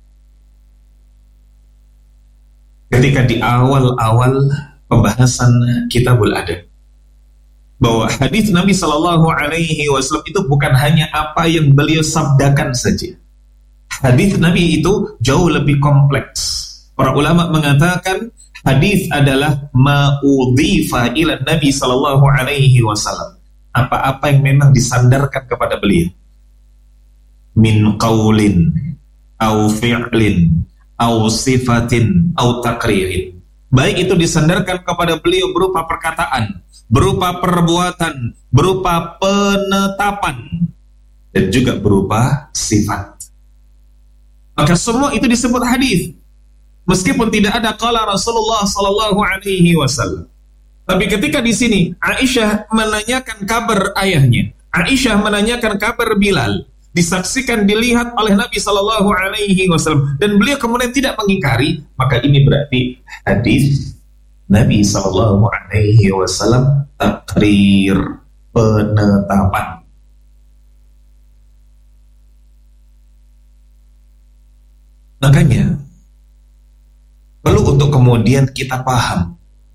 ketika di awal-awal pembahasan Kitabul Adab, bahwa hadis Nabi sallallahu alaihi wasallam itu bukan hanya apa yang beliau sabdakan saja. Hadis Nabi itu jauh lebih kompleks. Para ulama mengatakan hadis adalah ma'udhifa ila Nabi sallallahu alaihi wasallam, apa-apa yang memang disandarkan kepada beliau, min qaulin au fi'lin au sifatin au takririn. Baik itu disandarkan kepada beliau berupa perkataan, berupa perbuatan, berupa penetapan, dan juga berupa sifat. Maka semua itu disebut hadis, meskipun tidak ada qala Rasulullah sallallahu alaihi wasallam. Tapi ketika di sini Aisyah menanyakan kabar ayahnya, Aisyah menanyakan kabar Bilal, disaksikan, dilihat oleh Nabi sallallahu alaihi wasallam, dan beliau kemudian tidak mengingkari, maka ini berarti hadis Nabi sallallahu alaihi wasallam takrir, penetapan. Makanya perlu untuk kemudian kita paham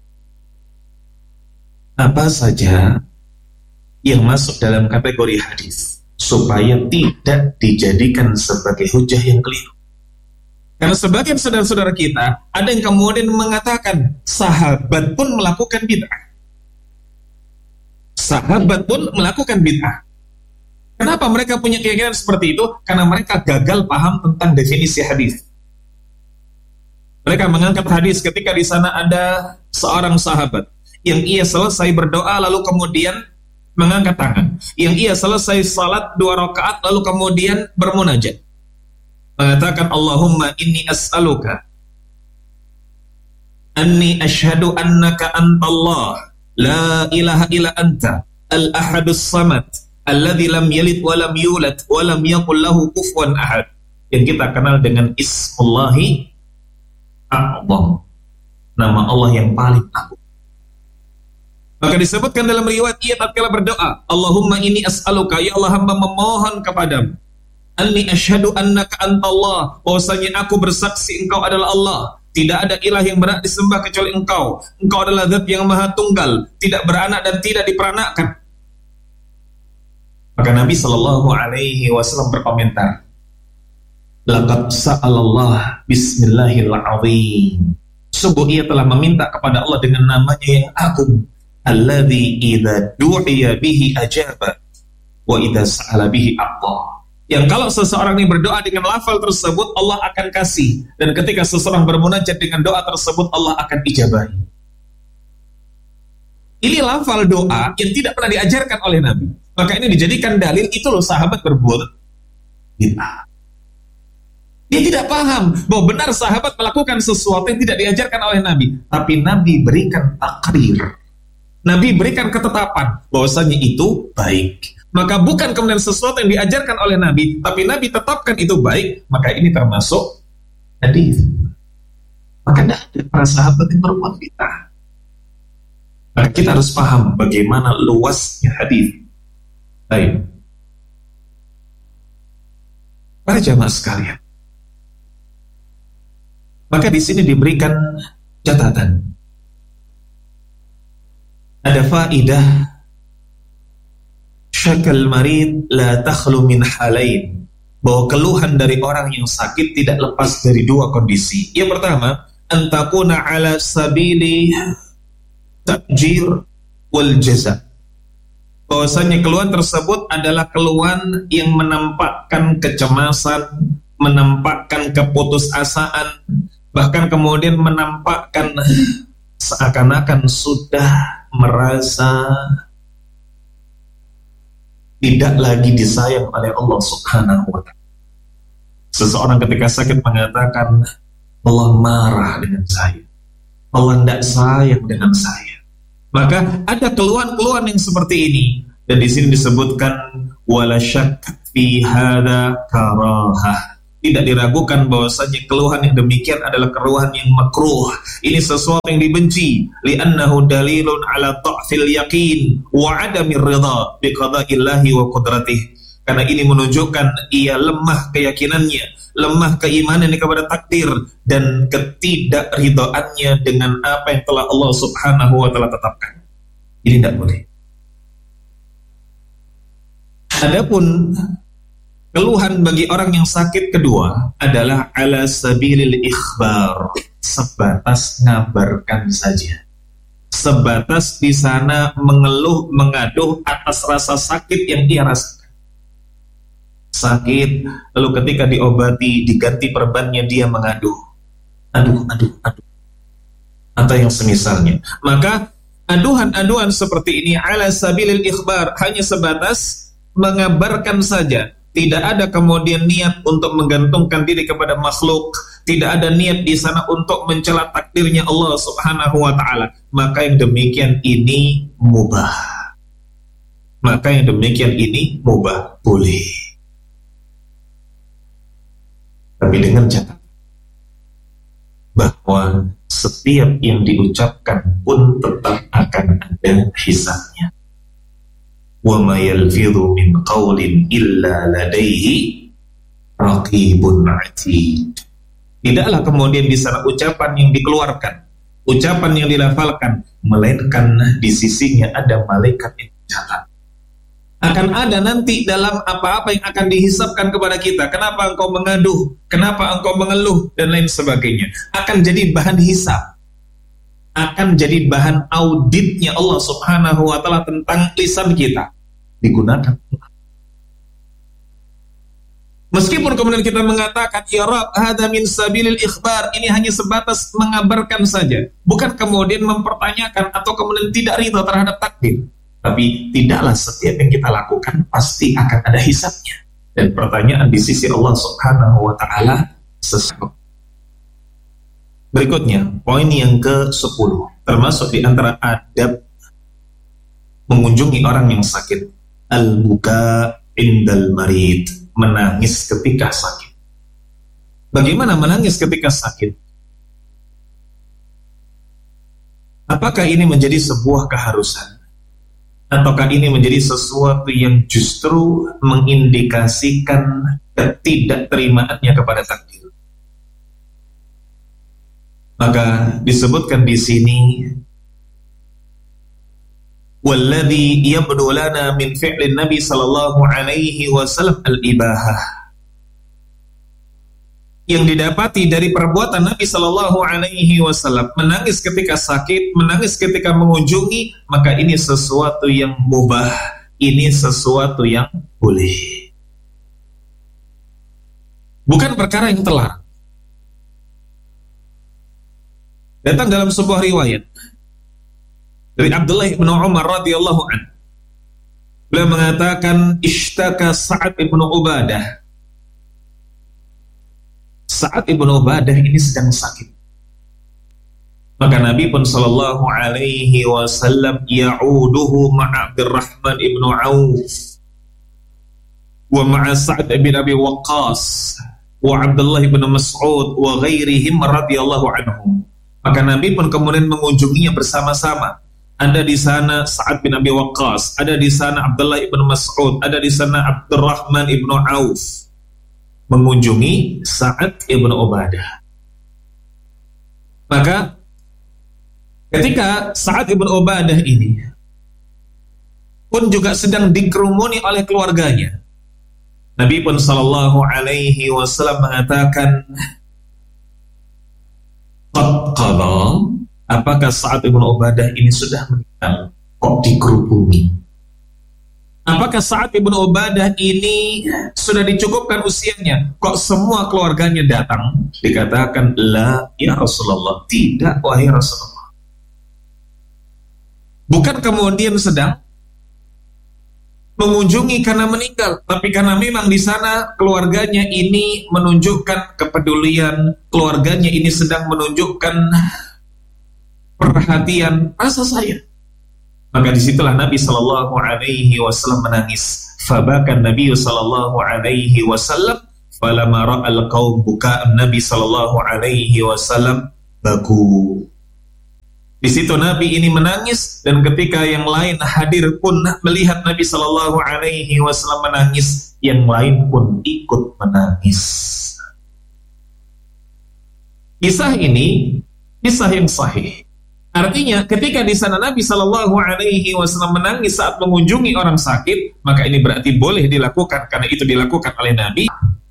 apa saja yang masuk dalam kategori hadis, supaya tidak dijadikan sebagai hujah yang keliru. Karena sebagian saudara-saudara kita ada yang kemudian mengatakan sahabat pun melakukan bid'ah. Sahabat pun melakukan bid'ah. Kenapa mereka punya keyakinan seperti itu? Karena mereka gagal paham tentang definisi hadis. Mereka mengangkat hadis ketika di sana ada seorang sahabat yang ia selesai berdoa lalu kemudian mengangkat tangan, yang ia selesai salat dua rakaat lalu kemudian bermunajat, mengatakan Allahumma inni as'aluka anni ashhadu annaka antallah la ilaha illa anta al-ahadus samad alladzi lam yalid wa lam yulad wa lam yakul lahu kufuwan ahad, yang kita kenal dengan Ismullahi A'zam, nama Allah yang paling agung. Maka disebutkan dalam riwayat ia tatkala berdoa, Allahumma inni as'aluka, ya Allah hamba memohon kepadamu, anni asyhadu annaka antallah, bahwasanya aku bersaksi engkau adalah Allah, tidak ada ilah yang berhak disembah kecuali engkau, engkau adalah zat yang maha tunggal, tidak beranak dan tidak diperanakkan. Maka Nabi sallallahu alaihi wasallam berkomentar, laqad sa'alallah bismillahil azim, sungguh ia telah meminta kepada Allah dengan namanya yang agung, alladzi idza du'iya bihi ajaba wa idza sa'ala bihi aqta, yang kalau seseorang ini berdoa dengan lafal tersebut Allah akan kasih, dan ketika seseorang bermunajat dengan doa tersebut Allah akan ijabahi. Ini lafal doa yang tidak pernah diajarkan oleh Nabi, maka ini dijadikan dalil itu loh sahabat berbuat bid'ah. Dia tidak paham bahwa benar sahabat melakukan sesuatu yang tidak diajarkan oleh Nabi, tapi Nabi berikan takrir, Nabi berikan ketetapan bahwasanya itu baik. Maka bukan kemudian sesuatu yang diajarkan oleh Nabi, tapi Nabi tetapkan itu baik, maka ini termasuk hadis. Maka tidak ada para sahabat yang berbuat bid'ah. Maka kita harus paham bagaimana luasnya hadis. Baik. Para jamaah sekalian, maka di sini diberikan catatan. Ada faidah, syakal marid la takhlu min halain, bahwa keluhan dari orang yang sakit tidak lepas dari dua kondisi. Yang pertama, antakuna ala sabili ta'jir wal jaza, bahwasanya keluhan tersebut adalah keluhan yang menampakkan kecemasan, menampakkan keputusasaan, bahkan kemudian menampakkan seakan-akan sudah merasa tidak lagi disayang oleh Allah Subhanahu wa ta'ala. Seseorang ketika sakit mengatakan Allah marah dengan saya, Allah tidak sayang dengan saya. Maka ada keluhan-keluhan yang seperti ini, dan di sini disebutkan wala syak fi hada karahah, tidak diragukan bahwasanya keluhan yang demikian adalah keluhan yang makruh. Ini sesuatu yang dibenci, li'annahu dalilun ala dha'fil yaqin wa 'adamir ridha bi qada'illahi wa qudratihi, karena ini menunjukkan ia lemah keyakinannya, lemah keimanannya kepada takdir, dan ketidakridhaannya dengan apa yang telah Allah Subhanahu wa ta'ala tetapkan. Ini tidak boleh. Adapun keluhan bagi orang yang sakit kedua adalah ala sabilil ikhbar, sebatas ngabarkan saja, sebatas di sana mengeluh mengaduh atas rasa sakit yang ia rasakan. Sakit, lalu ketika diobati diganti perbannya dia mengaduh, aduh, aduh, aduh, atau yang semisalnya. Maka aduhan-aduhan seperti ini ala sabilil ikhbar, hanya sebatas mengabarkan saja. Tidak ada kemudian niat untuk menggantungkan diri kepada makhluk, tidak ada niat di sana untuk mencela takdirnya Allah Subhanahu wa taala. Maka yang demikian ini mubah. Maka yang demikian ini mubah, boleh. Tapi dengan catatan bahwa setiap yang diucapkan pun tetap akan ada hisabnya. Wa ma yalfidhu min qawlin illa ladaihi raqibun atid. Tidaklah kemudian di sana ucapan yang dikeluarkan, ucapan yang dilafalkan, melainkan di sisinya ada malaikat yang mencatat. Akan ada nanti dalam apa-apa yang akan dihisabkan kepada kita. Kenapa engkau mengaduh? Kenapa engkau mengeluh? Dan lain sebagainya. Akan jadi bahan hisab. Akan jadi bahan auditnya Allah Subhanahu wa ta'ala tentang lisan kita. Digunakan. Meskipun kemudian kita mengatakan, ya Rab, hadha min sabilil ikhbar, ini hanya sebatas mengabarkan saja. Bukan kemudian mempertanyakan atau kemudian tidak ridha terhadap takdir. Tapi tidaklah setiap yang kita lakukan pasti akan ada hisabnya. Dan pertanyaan di sisi Allah Subhanahu wa ta'ala sesuatu. Berikutnya, poin yang ke sepuluh, termasuk di antara adab mengunjungi orang yang sakit, al-buka indal marid, menangis ketika sakit. Bagaimana menangis ketika sakit? Apakah ini menjadi sebuah keharusan? Ataukah ini menjadi sesuatu yang justru mengindikasikan ketidakterimaannya kepada takdir? Maka disebutkan di sini, walladzi yabdu lana min fi'lin Nabi sallallahu alaihi wasallam al-ibahah. Yang didapati dari perbuatan Nabi sallallahu alaihi wasallam, menangis ketika sakit, menangis ketika mengunjungi, maka ini sesuatu yang mubah, ini sesuatu yang boleh. Bukan perkara yang terlarang. Datang dalam sebuah riwayat dari Abdullah bin Umar radhiyallahu anhu. Beliau mengatakan, ishtaka Sa'ad bin Ubadah. Sa'ad bin Ubadah ini sedang sakit. Maka Nabi pun sallallahu alaihi wasallam ya'uduhu ma'a Abdurrahman ibn Auf wa ma'a Sa'ad bin Abi Waqqas wa Abdullah bin Mas'ud wa ghairihim radhiyallahu anhum. Maka Nabi pun kemudian mengunjunginya bersama-sama. Ada di sana Sa'ad bin Abi Waqqas, ada di sana Abdullah ibn Mas'ud, ada di sana Abdurrahman ibn Auf, mengunjungi Sa'ad ibn Ubadah. Maka ketika Sa'ad ibn Ubadah ini pun juga sedang dikerumuni oleh keluarganya, Nabi pun sallallahu alaihi wasallam mengatakan, qad qada, apakah Sa'ad ibn Ubadah ini sudah meninggal? Kok dikerubungi? Apakah Sa'ad ibn Ubadah ini sudah dicukupkan usianya? Kok semua keluarganya datang? Dikatakan, la ya Rasulullah, tidak wahai Rasulullah. Bukan kemudian sedang mengunjungi karena meninggal, tapi karena memang di sana keluarganya ini menunjukkan kepedulian, keluarganya ini sedang menunjukkan perhatian, rasa sayang. Maka disitulah Nabi sallallahu alaihi wasallam menangis. Fabakan Nabi sallallahu alaihi wasallam, falamma ra'al qaum buka'an Nabi sallallahu alaihi wasallam baku. Di situ Nabi ini menangis, dan ketika yang lain hadir pun melihat Nabi sallallahu alaihi wasallam menangis, yang lain pun ikut menangis. Kisah ini kisah yang sahih. Artinya ketika di sana Nabi sallallahu alaihi wasallam menangis saat mengunjungi orang sakit, maka ini berarti boleh dilakukan karena itu dilakukan oleh Nabi.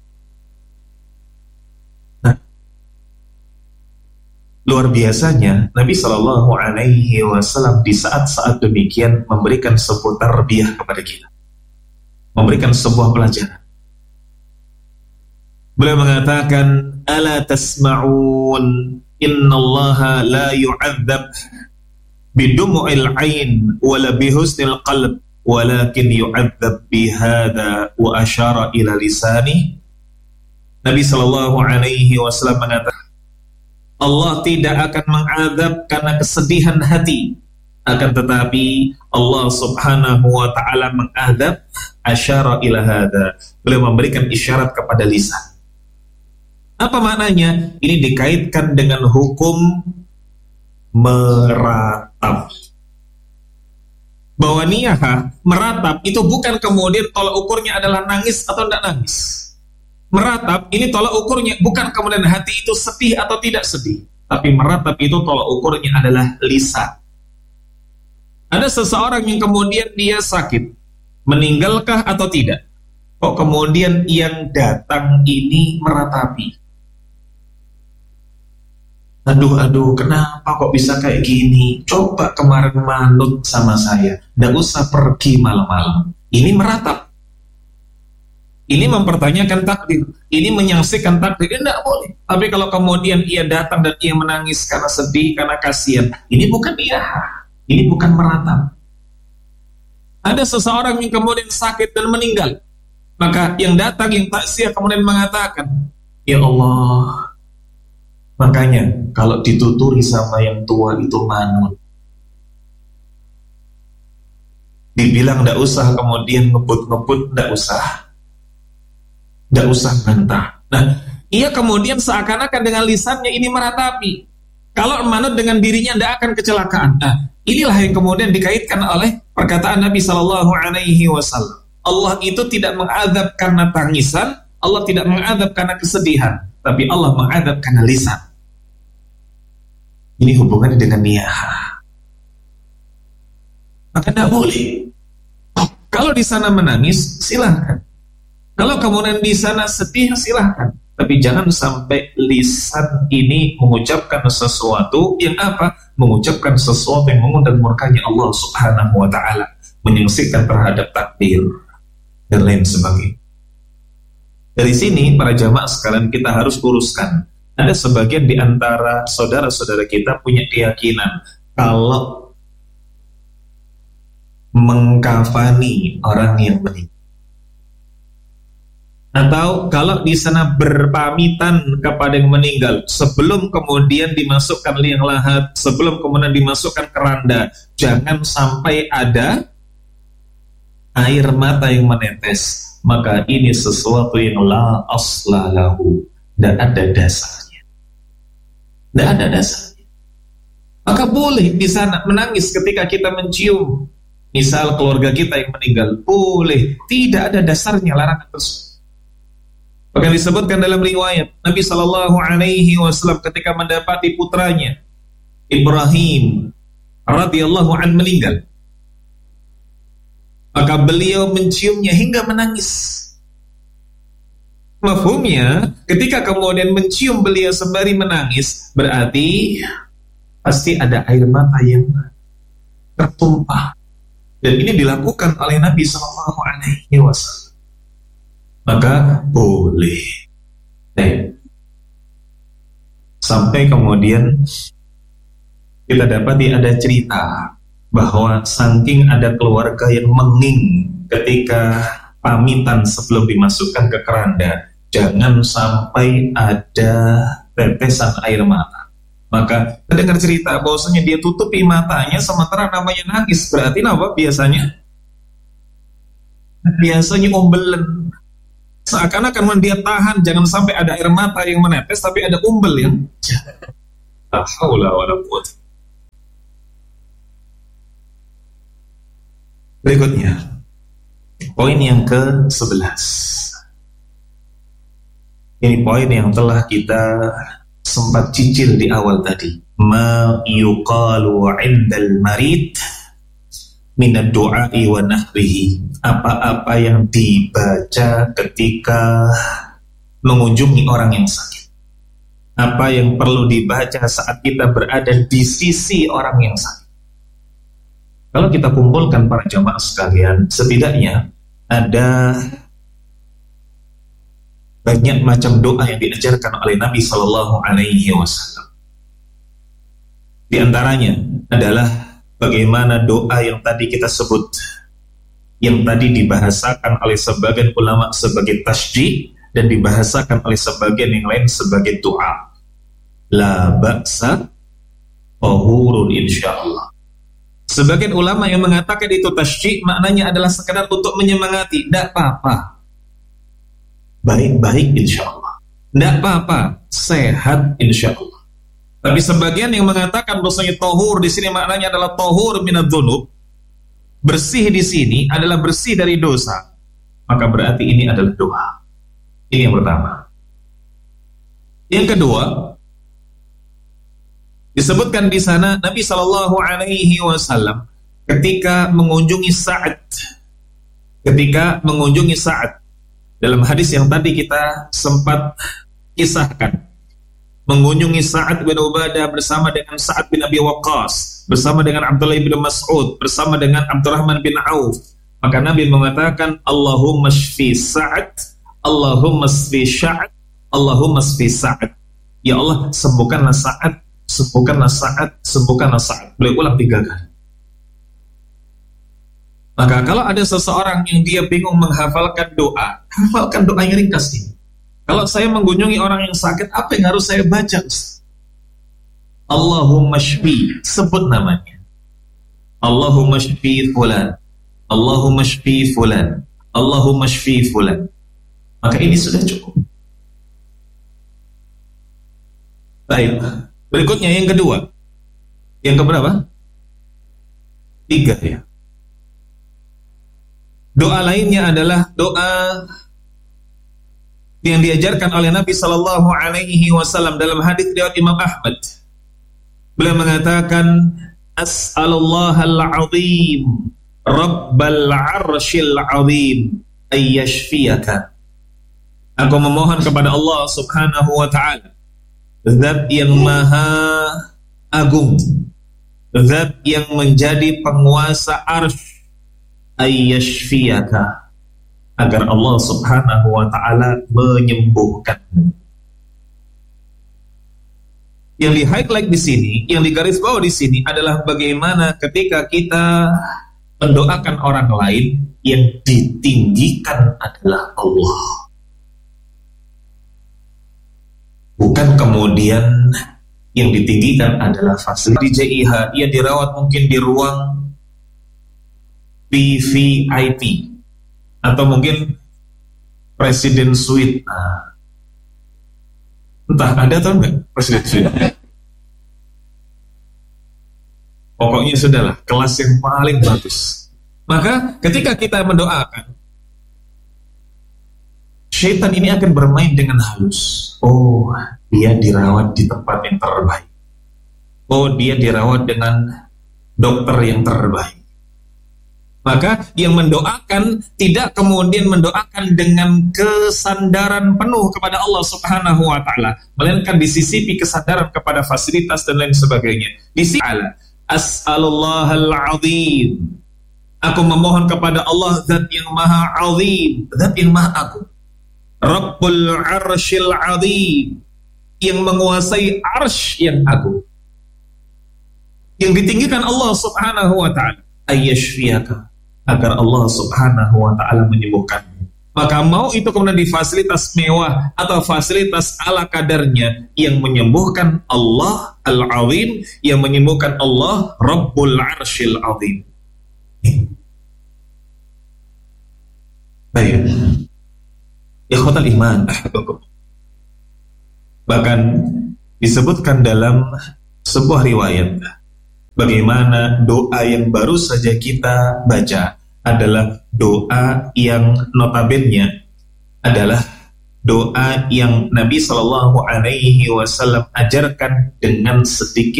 Luar biasanya Nabi sallallahu alaihi wasallam di saat-saat demikian memberikan sebuah tarbiyah kepada kita, memberikan sebuah pelajaran. Beliau mengatakan, ala tasma'un innallaha la yu'adzab bidumu'il ain wala bihusnil qalb walakin yu'adzab bihada wa asyara ila lisani. Nabi sallallahu alaihi wasallam mengatakan, Allah tidak akan mengadab karena kesedihan hati, akan tetapi Allah subhanahu wa ta'ala mengadab asyara ila hada, beliau memberikan isyarat kepada lisan. Apa maknanya? Ini dikaitkan dengan hukum meratap. Bahwa niyah meratap itu bukan kemudian tolak ukurnya adalah nangis atau tidak nangis. Meratap ini tolak ukurnya bukan kemudian hati itu sedih atau tidak sedih, tapi meratap itu tolak ukurnya adalah lisan. Ada seseorang yang kemudian dia sakit, meninggalkah atau tidak? Kok kemudian yang datang ini meratapi? Aduh, aduh, kenapa kok bisa kayak gini? Coba kemarin manut sama saya, nggak usah pergi malam-malam. Ini meratap. Ini mempertanyakan takdir. Ini menyaksikan takdir. Ini tidak boleh. Tapi kalau kemudian ia datang dan ia menangis karena sedih, karena kasihan, ini bukan dia. Ini bukan meratap. Ada seseorang yang kemudian sakit dan meninggal. Maka yang datang, yang taksiah kemudian mengatakan, ya Allah, makanya kalau dituturi sama yang tua itu manut. Dibilang tidak usah kemudian ngebut-ngebut, tidak usah. Tidak usah bantah. Nah, ia kemudian seakan-akan dengan lisannya ini meratapi. Kalau manut dengan dirinya tidak akan kecelakaan. Nah, inilah yang kemudian dikaitkan oleh perkataan Nabi Shallallahu Alaihi Wasallam. Allah itu tidak mengadab karena tangisan, Allah tidak mengadab karena kesedihan, tapi Allah mengadab karena lisan. Ini hubungannya dengan niyah. Maka tidak boleh. Oh, kalau di sana menangis, silahkan. Kalau kemudian di sana sedih, silahkan. Tapi jangan sampai lisan ini mengucapkan sesuatu yang apa? Mengucapkan sesuatu yang mengundang murkanya Allah Subhanahu wa ta'ala, menyaksikan terhadap takdir dan lain sebagainya. Dari sini para jamaah sekalian kita harus luruskan. Ada sebagian di antara saudara-saudara kita punya keyakinan kalau mengkafani orang yang meninggal, atau kalau di sana berpamitan kepada yang meninggal sebelum kemudian dimasukkan liang lahat, sebelum kemudian dimasukkan keranda, jangan sampai ada air mata yang menetes, maka ini sesuatu yang la asla lahu, tidak ada dasarnya, tidak ada dasarnya. Maka boleh di sana menangis ketika kita mencium misal keluarga kita yang meninggal, boleh, tidak ada dasarnya larangan tersebut. Bahkan disebutkan dalam riwayat Nabi Shallallahu Alaihi Wasallam ketika mendapati putranya Ibrahim radhiyallahu an meninggal, maka beliau menciumnya hingga menangis. Mafhumnya, ketika kemudian mencium beliau sembari menangis, berarti pasti ada air mata yang tertumpah, dan ini dilakukan oleh Nabi Shallallahu Alaihi Wasallam. Maka boleh. Eh. Sampai kemudian kita dapati ada cerita bahwa saking ada keluarga yang menging ketika pamitan sebelum dimasukkan ke keranda, jangan sampai ada tetesan air mata. Maka kita dengar cerita bahwasanya dia tutupi matanya sementara namanya nangis. Berarti apa biasanya? Biasanya umbelen. Seakan-akan dia tahan jangan sampai ada air mata yang menetes, tapi ada umbel yang la haula wala quwwata. Berikutnya, poin yang ke sebelas. Ini poin yang telah kita sempat cicil di awal tadi. Ma yuqalu 'indal marid minad du'a'i wa nahrihi. Apa-apa yang dibaca ketika mengunjungi orang yang sakit. Apa yang perlu dibaca saat kita berada di sisi orang yang sakit. Kalau kita kumpulkan para jamaah sekalian, setidaknya ada banyak macam doa yang diajarkan oleh Nabi Shallallahu Alaihi Wasallam. Di antaranya adalah bagaimana doa yang tadi kita sebut, yang tadi dibahasakan oleh sebagian ulama sebagai tasjih dan dibahasakan oleh sebagian yang lain sebagai doa. La ba'sa tahurun insyaallah. Sebagian ulama yang mengatakan itu tasjih maknanya adalah sekedar untuk menyemangati, tidak apa-apa, baik-baik insyaallah, tidak apa-apa, sehat insyaallah. Tapi sebagian yang mengatakan bahwasanya tahur di sini maknanya adalah tahur minadz-dzunub, bersih di sini adalah bersih dari dosa, maka berarti ini adalah doa. Ini yang pertama. Yang kedua, disebutkan di sana Nabi Shallallahu Alaihi Wasallam ketika mengunjungi Sa'ad, ketika mengunjungi Sa'ad dalam hadis yang tadi kita sempat kisahkan, mengunjungi Sa'ad bin Ubadah bersama dengan Sa'ad bin Abi Waqqas, bersama dengan Abdullah bin Mas'ud, bersama dengan Abdurrahman bin Auf. Maka Nabi mengatakan, Allahumma shfi Sa'ad, Allahumma shfi Sa'ad, Allahumma shfi Sa'ad. Ya Allah, sembuhkanlah Sa'ad, sembuhkanlah Sa'ad, sembuhkanlah Sa'ad. Beliau ulang tiga kali. Maka kalau ada seseorang yang dia bingung menghafalkan doa, hafalkan doa yang ringkas ini. Kalau saya mengunjungi orang yang sakit, apa yang harus saya baca? Allahumma shfi, sebut namanya. Allahumma shfi fulan, Allahumma shfi fulan, Allahumma shfi fulan. Maka ini sudah cukup. Baik, berikutnya yang kedua. Yang keberapa? Tiga ya. Doa lainnya adalah doa yang diajarkan oleh Nabi Sallallahu Alaihi Wasallam dalam hadis riwayat Imam Ahmad. Beliau mengatakan, As'alullahal azim, Rabbal arshil azim, ayyashfiyaka. Aku memohon kepada Allah Subhanahu Wa Taala, Zat yang maha agung, Zat yang menjadi penguasa arsy, ayyashfiyaka, agar Allah Subhanahu wa Ta'ala menyembuhkanmu. Yang di highlight di sini, yang digaris bawah di sini adalah bagaimana ketika kita mendoakan orang lain, yang ditinggikan adalah Allah. Bukan kemudian yang ditinggikan adalah fasilitas. Di J I H ia dirawat mungkin di ruang V V I P atau mungkin Presiden Suite. Nah, entah ada atau enggak Presiden Suite. Pokoknya sudahlah, kelas yang paling bagus. Maka ketika kita mendoakan, syaitan ini akan bermain dengan halus. Oh, dia dirawat di tempat yang terbaik. Oh, dia dirawat dengan dokter yang terbaik. Maka yang mendoakan tidak kemudian mendoakan dengan kesandaran penuh kepada Allah Subhanahu wa Ta'ala, melainkan disisipi kesadaran kepada fasilitas dan lain sebagainya. Di sini As'alullahal azim, aku memohon kepada Allah Zat yang maha azim, Zat yang maha agung, Rabbul arshil azim, yang menguasai arsy yang agung, yang ditinggikan Allah Subhanahu wa Ta'ala, ayyashfiyaka, agar Allah Subhanahu wa Ta'ala menyembuhkanmu. Maka mau itu kemudian di fasilitas mewah atau fasilitas ala kadarnya, yang menyembuhkan Allah Al-Azim, yang menyembuhkan Allah Rabbul Arshil Azim. Baik, ikhwatal iman, bahkan disebutkan dalam sebuah riwayat bagaimana doa yang baru saja kita baca adalah doa yang notabene adalah doa yang Nabi Shallallahu Alaihi Wasallam ajarkan dengan sedikit